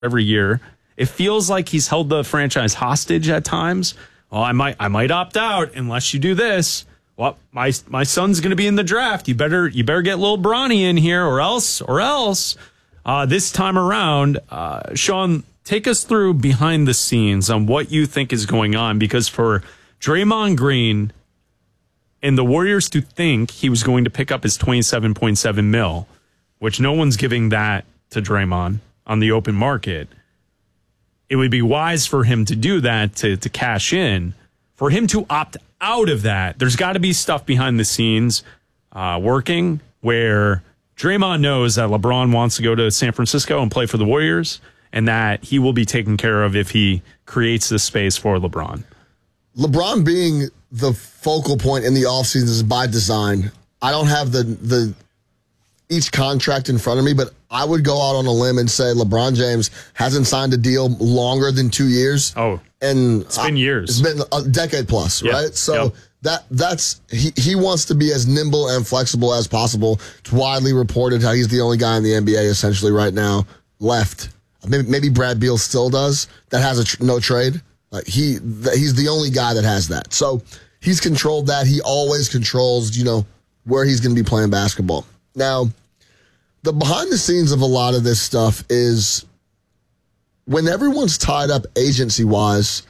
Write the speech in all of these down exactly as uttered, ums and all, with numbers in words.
every year. It feels like he's held the franchise hostage at times. Well, I might I might opt out unless you do this. Well, my my son's going to be in the draft. You better you better get little Bronny in here, or else or else. Uh, this time around, uh, Sean, take us through behind the scenes on what you think is going on, because for Draymond Green and the Warriors to think he was going to pick up his twenty-seven point seven mil, which no one's giving that to Draymond on the open market. It would be wise for him to do that, to, to cash in. For him to opt out of that, there's got to be stuff behind the scenes uh, working where Draymond knows that LeBron wants to go to San Francisco and play for the Warriors, and that he will be taken care of if he creates this space for LeBron. LeBron being the focal point in the offseason is by design. I don't have the the each contract in front of me, but I would go out on a limb and say LeBron James hasn't signed a deal longer than two years. Oh, and it's been years. It's been a decade plus, yeah. right? So yep. that that's he, he wants to be as nimble and flexible as possible. It's widely reported how he's the only guy in the N B A essentially right now left. Maybe, maybe Brad Beal still does that has a tr- no trade. Like he th- he's the only guy that has that. So he's controlled that. He always controls, you know, where he's going to be playing basketball. Now, the behind the scenes of a lot of this stuff is when everyone's tied up agency wise.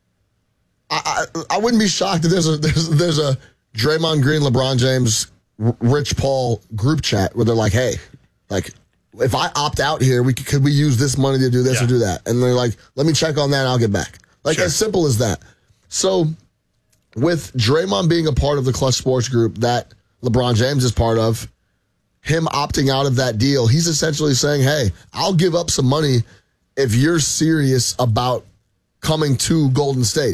I, I I wouldn't be shocked if there's a there's there's a Draymond Green, LeBron James, R- Rich Paul group chat where they're like, hey, like if I opt out here, we could, could we use this money to do this yeah. or do that? And they're like, let me check on that and I'll get back. Like sure. as simple as that. So with Draymond being a part of the Clutch Sports Group that LeBron James is part of, him opting out of that deal, he's essentially saying, hey, I'll give up some money if you're serious about coming to Golden State.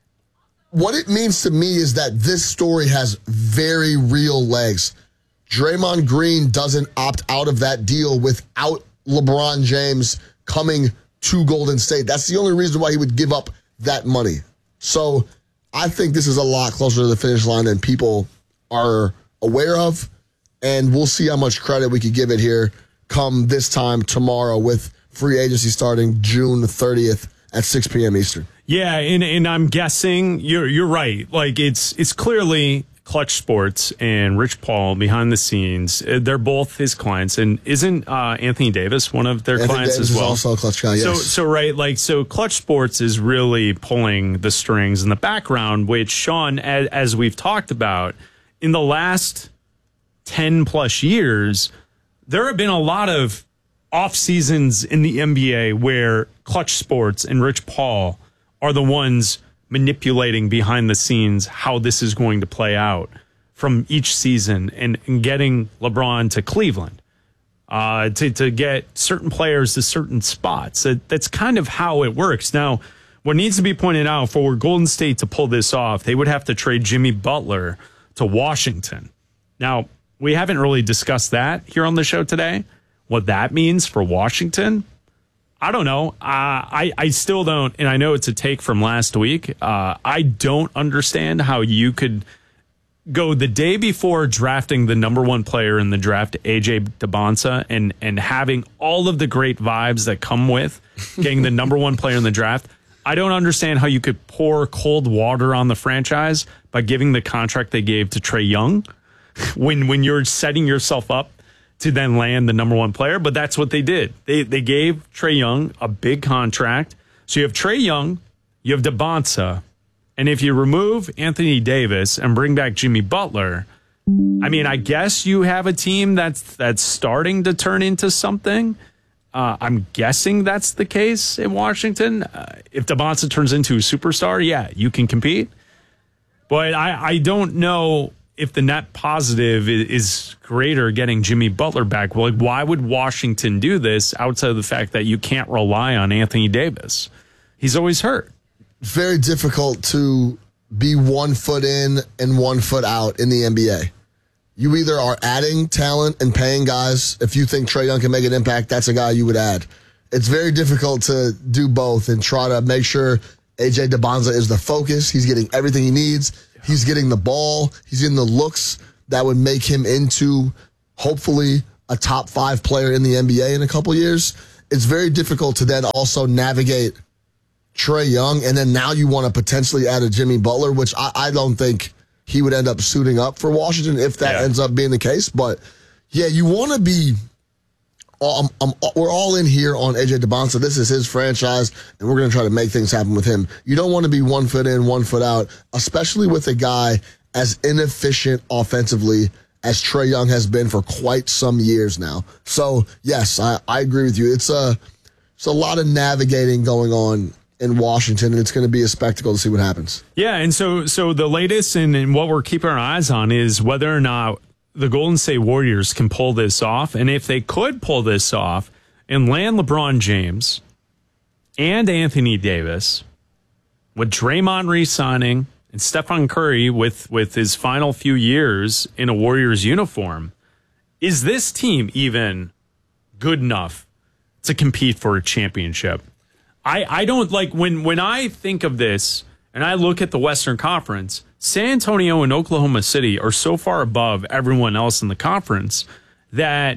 What it means to me is that this story has very real legs. Draymond Green doesn't opt out of that deal without LeBron James coming to Golden State. That's the only reason why he would give up that money. So I think this is a lot closer to the finish line than people are aware of. And we'll see how much credit we could give it here come this time tomorrow with free agency starting June thirtieth at six p.m. Eastern. Yeah, and, and I'm guessing you're you're right. Like it's it's clearly Clutch Sports and Rich Paul behind the scenes. They're both his clients, and isn't uh, Anthony Davis one of their Anthony clients Davis as well? Is also a Clutch guy. Yes. So so right, like so, Clutch Sports is really pulling the strings in the background. Which Sean, as, as we've talked about in the last ten plus years, there have been a lot of off seasons in the N B A where Clutch Sports and Rich Paul are the ones manipulating behind the scenes how this is going to play out from each season, and, and getting LeBron to Cleveland, uh, to, to get certain players to certain spots. That, that's kind of how it works. Now, what needs to be pointed out, for Golden State to pull this off, they would have to trade Jimmy Butler to Washington. Now, we haven't really discussed that here on the show today. What that means for Washington, I don't know. Uh, I, I still don't, and I know it's a take from last week. Uh, I don't understand how you could go the day before drafting the number one player in the draft, A J Debonsa, and, and having all of the great vibes that come with getting the number one player in the draft. I don't understand how you could pour cold water on the franchise by giving the contract they gave to Trae Young when when you're setting yourself up to then land the number one player. But that's what they did. They they gave Trae Young a big contract. So you have Trae Young, you have Debonsa, and if you remove Anthony Davis and bring back Jimmy Butler, I mean, I guess you have a team that's that's starting to turn into something. Uh, I'm guessing that's the case in Washington. Uh, if Debonsa turns into a superstar, yeah, you can compete. But I, I don't know if the net positive is greater getting Jimmy Butler back. Well, like, why would Washington do this outside of the fact that you can't rely on Anthony Davis? He's always hurt. Very difficult to be one foot in and one foot out in the N B A. You either are adding talent and paying guys. If you think Trae Young can make an impact, that's a guy you would add. It's very difficult to do both and try to make sure A J Debonsa is the focus. He's getting everything he needs. He's getting the ball. He's getting the looks that would make him into, hopefully, a top five player in the N B A in a couple years. it's very difficult to then also navigate Trae Young, and then now you want to potentially add a Jimmy Butler, which I, I don't think he would end up suiting up for Washington if that yeah. ends up being the case. But, yeah, you want to be um, um, – we're all in here on A J DeBonsa. This is his franchise, and we're going to try to make things happen with him. You don't want to be one foot in, one foot out, especially with a guy as inefficient offensively as Trae Young has been for quite some years now. So, yes, I, I agree with you. It's a, it's a lot of navigating going on in Washington, and it's going to be a spectacle to see what happens. Yeah, and so so the latest and, and what we're keeping our eyes on is whether or not the Golden State Warriors can pull this off. And if they could pull this off and land LeBron James and Anthony Davis with Draymond re-signing and Stephen Curry with, with his final few years in a Warriors uniform, is this team even good enough to compete for a championship? I, I don't like when, when I think of this and I look at the Western Conference, San Antonio and Oklahoma City are so far above everyone else in the conference that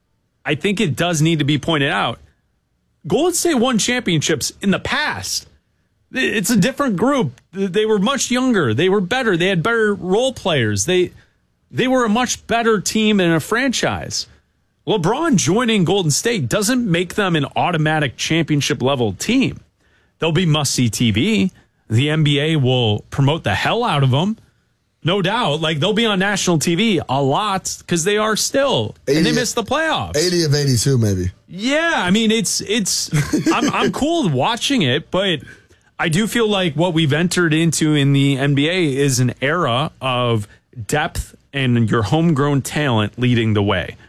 I think it does need to be pointed out. Golden State won championships in the past. It's a different group. They were much younger. They were better. They had better role players. They they were a much better team and a franchise. LeBron joining Golden State doesn't make them an automatic championship level team. They'll be must-see T V. The N B A will promote the hell out of them. No doubt. Like, they'll be on national T V a lot because they are still. eighty, and they missed the playoffs. eighty of eighty-two, maybe. Yeah, I mean, it's, it's, I'm, I'm cool watching it, but I do feel like what we've entered into in the N B A is an era of depth and your homegrown talent leading the way.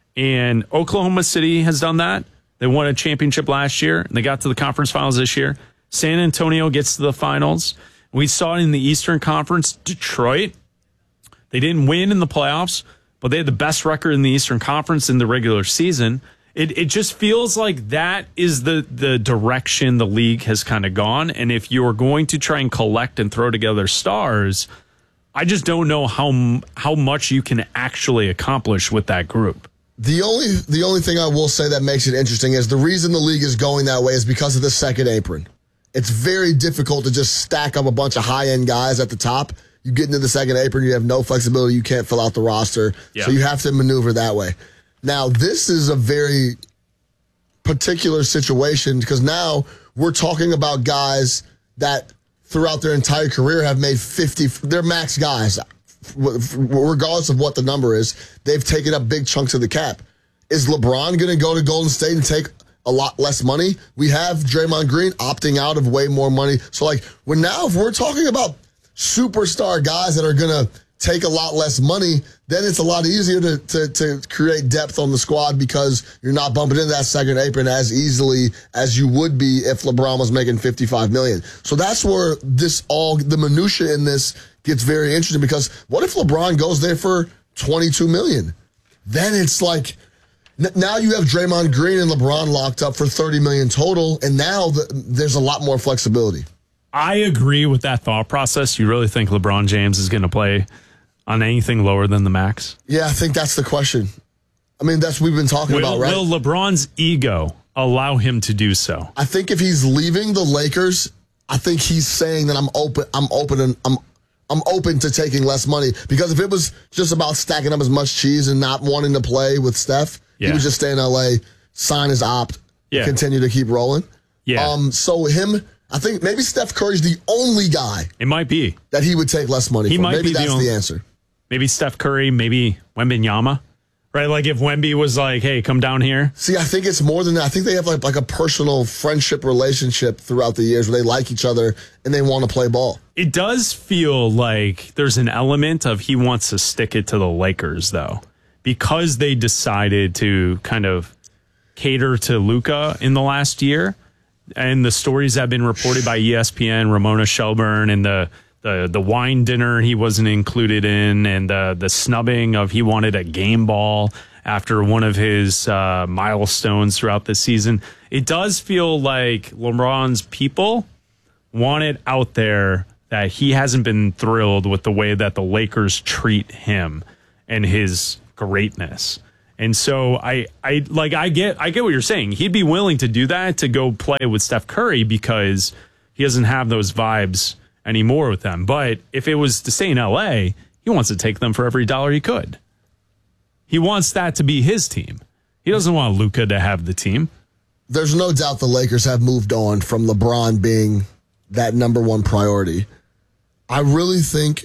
And Oklahoma City has done that. They won a championship last year, and they got to the conference finals this year. San Antonio gets to the finals. We saw it in the Eastern Conference. Detroit, they didn't win in the playoffs, but they had the best record in the Eastern Conference in the regular season. It it just feels like that is the, the direction the league has kind of gone. And if you're going to try and collect and throw together stars, I just don't know how how much you can actually accomplish with that group. The only the only thing I will say that makes it interesting is the reason the league is going that way is because of the second apron. It's very difficult to just stack up a bunch of high-end guys at the top. You get into the second apron, you have no flexibility, you can't fill out the roster, yeah. So you have to maneuver that way. Now, this is a very particular situation because now we're talking about guys that throughout their entire career have made fifty, they're max guys. Regardless of what the number is, they've taken up big chunks of the cap. Is LeBron going to go to Golden State and take a lot less money? We have Draymond Green opting out of way more money. So, like, when now if we're talking about superstar guys that are going to take a lot less money, then it's a lot easier to, to, to create depth on the squad because you're not bumping into that second apron as easily as you would be if LeBron was making fifty-five million dollars. So that's where this all, the minutia in this gets very interesting because what if LeBron goes there for twenty-two million dollars? Then it's like, now you have Draymond Green and LeBron locked up for thirty million dollars total, and now the, there's a lot more flexibility. I agree with that thought process. You really think LeBron James is going to play on anything lower than the max? Yeah, I think that's the question. I mean, that's what we've been talking will, about, right? Will LeBron's ego allow him to do so? I think if he's leaving the Lakers, I think he's saying that I'm open. I'm open and I'm. I'm open to taking less money because if it was just about stacking up as much cheese and not wanting to play with Steph, yeah. he would just stay in L A, sign his opt, yeah. continue to keep rolling. Yeah. Um. So him, I think maybe Steph Curry's the only guy. It might be that he would take less money. He for. might maybe be that's the, only, the answer. Maybe Steph Curry, maybe Wembanyama. Right, like if Wemby was like, "Hey, come down here." See, I think it's more than that. I think they have like like a personal friendship relationship throughout the years where they like each other and they want to play ball. It does feel like there's an element of he wants to stick it to the Lakers, though, because they decided to kind of cater to Luka in the last year, and the stories have been reported by E S P N, Ramona Shelburne, and the. The the wine dinner he wasn't included in, and the the snubbing of he wanted a game ball after one of his uh, milestones throughout the season. It does feel like LeBron's people want it out there that he hasn't been thrilled with the way that the Lakers treat him and his greatness. And so I, I like I get I get what you're saying. He'd be willing to do that to go play with Steph Curry because he doesn't have those vibes anymore with them. But if it was to stay in L A, he wants to take them for every dollar he could. He wants that to be his team. He doesn't want Luka to have the team. There's no doubt the Lakers have moved on from LeBron being that number one priority. I really think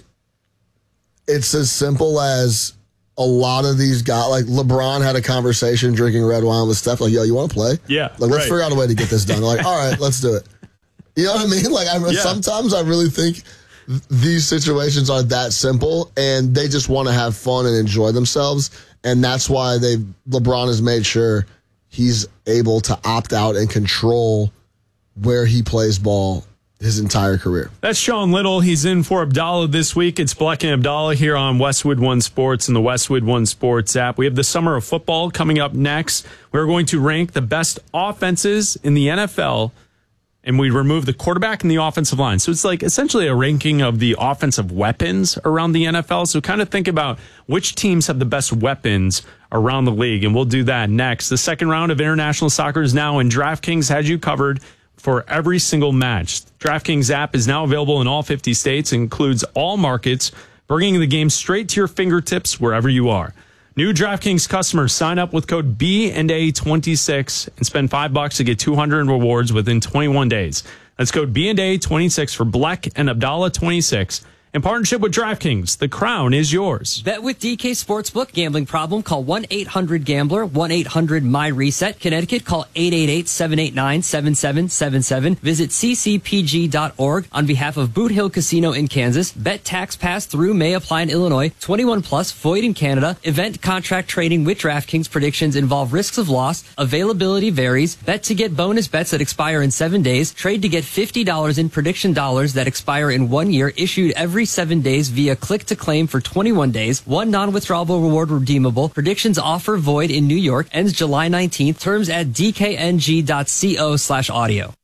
it's as simple as a lot of these guys, like LeBron had a conversation drinking red wine with Steph, like, yo, you want to play? Yeah. Like, let's right. figure out a way to get this done. They're like, all right, let's do it. You know what I mean? Like, I, yeah. sometimes I really think th- these situations are that simple, and they just want to have fun and enjoy themselves. And that's why they LeBron has made sure he's able to opt out and control where he plays ball his entire career. That's Sean Little. He's in for Abdallah this week. It's Black and Abdallah here on Westwood One Sports and the Westwood One Sports app. We have the Summer of Football coming up next. We're going to rank the best offenses in the N F L, and we remove the quarterback and the offensive line. So it's like essentially a ranking of the offensive weapons around the N F L. So kind of think about which teams have the best weapons around the league, and we'll do that next. The second round of international soccer is now, and DraftKings has you covered for every single match. DraftKings app is now available in all fifty states, includes all markets, bringing the game straight to your fingertips wherever you are. New DraftKings customers sign up with code B and A twenty-six and spend five bucks to get two hundred in rewards within twenty-one days. That's code B and A twenty-six for Black and Abdallah twenty-six. In partnership with DraftKings, the crown is yours. Bet with D K Sportsbook. Gambling problem? Call one eight hundred gambler, one eight hundred my reset. Connecticut, call eight eight eight, seven eight nine, seven seven seven seven. Visit c c p g dot org on behalf of Boot Hill Casino in Kansas. Bet tax pass through may apply in Illinois. twenty-one plus, void in Canada. Event contract trading with DraftKings. Predictions involve risks of loss. Availability varies. Bet to get bonus bets that expire in seven days. Trade to get fifty dollars in prediction dollars that expire in one year. Issued every seven days via click to claim for twenty-one days. One non-withdrawable reward redeemable. Predictions offer void in New York. Ends July nineteenth. Terms at d k n g dot co slash audio.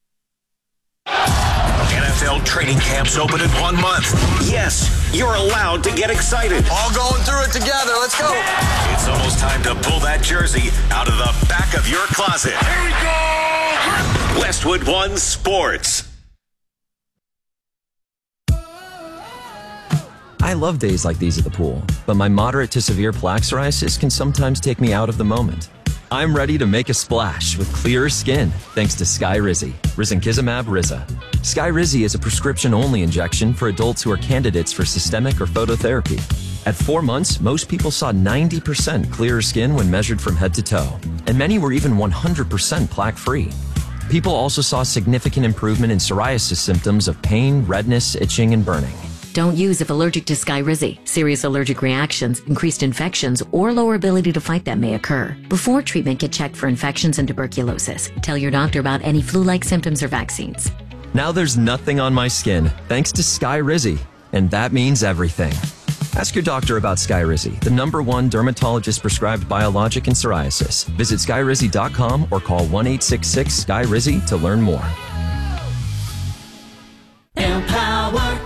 N F L training camps open in one month. Yes, you're allowed to get excited. All going through it together. Let's go. It's almost time to pull that jersey out of the back of your closet. Here we go. Westwood One Sports. I love days like these at the pool, but my moderate to severe plaque psoriasis can sometimes take me out of the moment. I'm ready to make a splash with clearer skin thanks to Skyrizi, risankizumab Riza. Skyrizi is a prescription-only injection for adults who are candidates for systemic or phototherapy. At four months, most people saw ninety percent clearer skin when measured from head to toe, and many were even one hundred percent plaque-free. People also saw significant improvement in psoriasis symptoms of pain, redness, itching, and burning. Don't use if allergic to Skyrizi. Serious allergic reactions, increased infections, or lower ability to fight them may occur. Before treatment, get checked for infections and tuberculosis. Tell your doctor about any flu-like symptoms or vaccines. Now there's nothing on my skin thanks to Skyrizi, and that means everything. Ask your doctor about Skyrizi, the number one dermatologist-prescribed biologic in psoriasis. Visit skyrizi dot com or call one eight six six Skyrizi to learn more. Empower.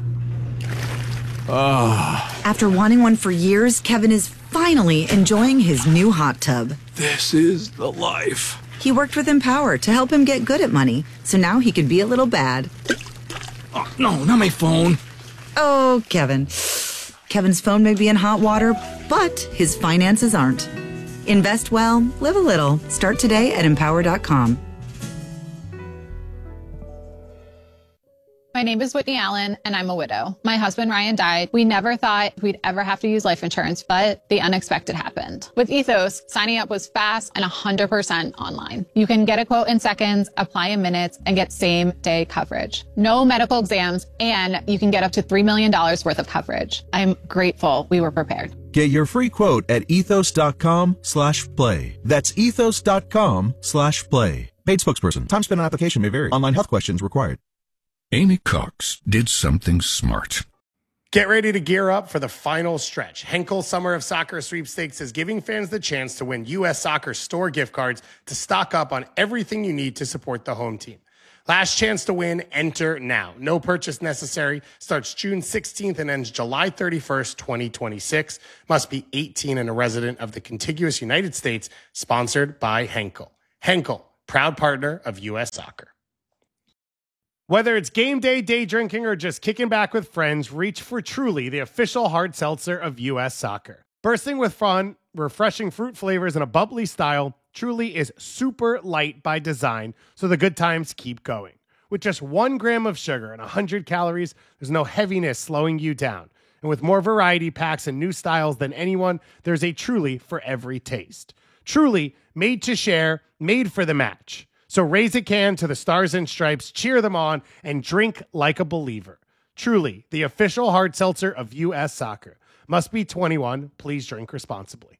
Oh. After wanting one for years, Kevin is finally enjoying his new hot tub. This is the life. He worked with Empower to help him get good at money, so now he can be a little bad. Oh, no, not my phone. Oh, Kevin. Kevin's phone may be in hot water, but his finances aren't. Invest well, live a little. Start today at empower dot com. My name is Whitney Allen, and I'm a widow. My husband, Ryan, died. We never thought we'd ever have to use life insurance, but the unexpected happened. With Ethos, signing up was fast and one hundred percent online. You can get a quote in seconds, apply in minutes, and get same-day coverage. No medical exams, and you can get up to three million dollars worth of coverage. I'm grateful we were prepared. Get your free quote at ethos dot com slash play. That's ethos dot com slash play. Paid spokesperson. Time spent on application may vary. Online health questions required. Amy Cox did something smart. Get ready to gear up for the final stretch. Henkel Summer of Soccer Sweepstakes is giving fans the chance to win U S Soccer store gift cards to stock up on everything you need to support the home team. Last chance to win, enter now. No purchase necessary. Starts June sixteenth and ends July thirty-first, twenty twenty-six. Must be eighteen and a resident of the contiguous United States. Sponsored by Henkel. Henkel, proud partner of U S Soccer. Whether it's game day, day drinking, or just kicking back with friends, reach for Truly, the official hard seltzer of U S Soccer. Bursting with fun, refreshing fruit flavors, and a bubbly style, Truly is super light by design, so the good times keep going. With just one gram of sugar and one hundred calories, there's no heaviness slowing you down. And with more variety packs and new styles than anyone, there's a Truly for every taste. Truly, made to share, made for the match. So raise a can to the Stars and Stripes, cheer them on, and drink like a believer. Truly, the official hard seltzer of U S Soccer. Must be twenty-one. Please drink responsibly.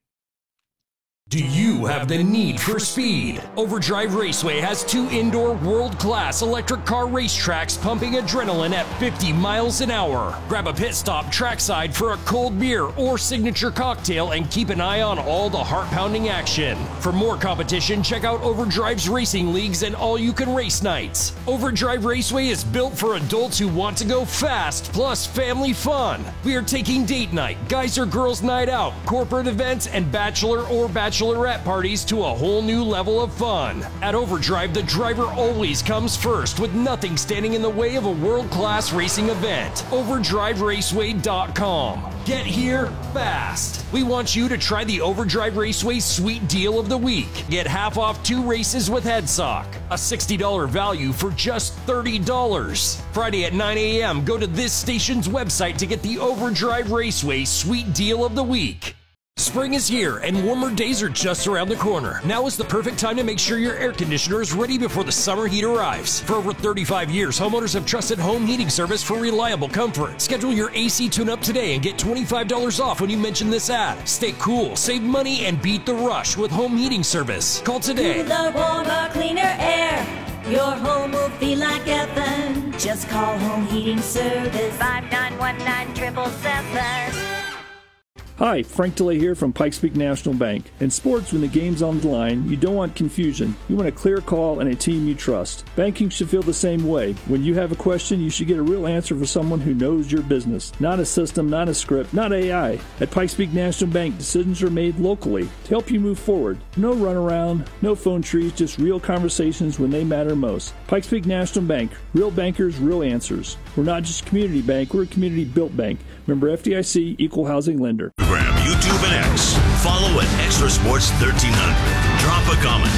Do you have the need for speed? Overdrive Raceway has two indoor world-class electric car racetracks pumping adrenaline at fifty miles an hour. Grab a pit stop trackside for a cold beer or signature cocktail and keep an eye on all the heart-pounding action. For more competition, check out Overdrive's racing leagues and all-you-can-race nights. Overdrive Raceway is built for adults who want to go fast, plus family fun. We are taking date night, guys or girls night out, corporate events, and bachelor or bachelor bachelorette parties to a whole new level of fun. At Overdrive, the driver always comes first, with nothing standing in the way of a world-class racing event. overdrive raceway dot com. Get here fast. We want you to try the Overdrive Raceway Sweet Deal of the Week. Get half off two races with HeadSock. A sixty dollars value for just thirty dollars. Friday at nine a.m., go to this station's website to get the Overdrive Raceway Sweet Deal of the Week. Spring is here and warmer days are just around the corner. Now is the perfect time to make sure your air conditioner is ready before the summer heat arrives. For over thirty-five years, homeowners have trusted Home Heating Service for reliable comfort. Schedule your A C tune-up today and get twenty-five dollars off when you mention this ad. Stay cool, save money, and beat the rush with Home Heating Service. Call today. Cooler, warmer, cleaner air. Your home will feel like heaven. Just call Home Heating Service. five nine one nine, seven seven seven. Hi, Frank DeLay here from Pikes Peak National Bank. In sports, when the game's on the line, you don't want confusion. You want a clear call and a team you trust. Banking should feel the same way. When you have a question, you should get a real answer from someone who knows your business. Not a system, not a script, not A I. At Pikes Peak National Bank, decisions are made locally to help you move forward. No runaround, no phone trees, just real conversations when they matter most. Pikes Peak National Bank. Real bankers, real answers. We're not just a community bank, we're a community-built bank. Member F D I C, Equal Housing Lender. YouTube and X. Follow at Extra Sports thirteen hundred. Drop a comment.